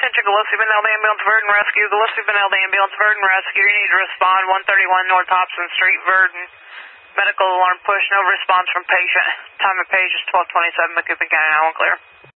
Attention, Gillespie Benelli Ambulance, Verdon Rescue. Gillespie Benelli Ambulance, Verdon Rescue. You need to respond 131 North Hobson Street, Verdon. Medical alarm push, no response from patient. Time of page is 12:27, Macoupin County, now clear.